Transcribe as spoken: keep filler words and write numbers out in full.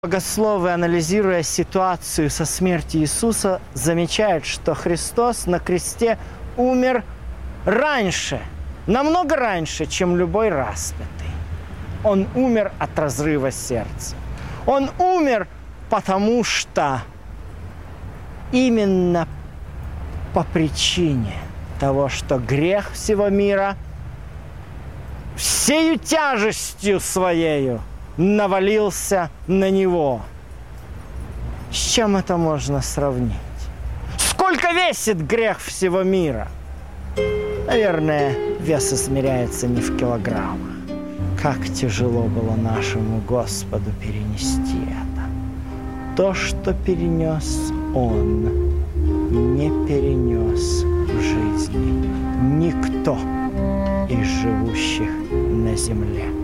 Богословы, анализируя ситуацию со смертью Иисуса, замечают, что Христос на кресте умер раньше, намного раньше, чем любой распятый. Он умер от разрыва сердца. Он умер, потому что именно по причине того, что грех всего мира всею тяжестью своею навалился на него. С чем это можно сравнить? Сколько весит грех всего мира? Наверное, вес измеряется не в килограммах. Как тяжело было нашему Господу перенести это. То, что перенес Он, не перенес в жизни никто из живущих на земле.